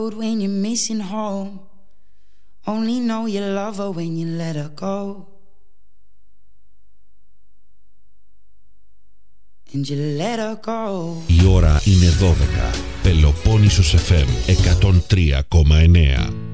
When you're missing home, only know you love her when you let her go. And you let her go. Η ώρα είναι 12. Πελοπόννησος FM 103,9.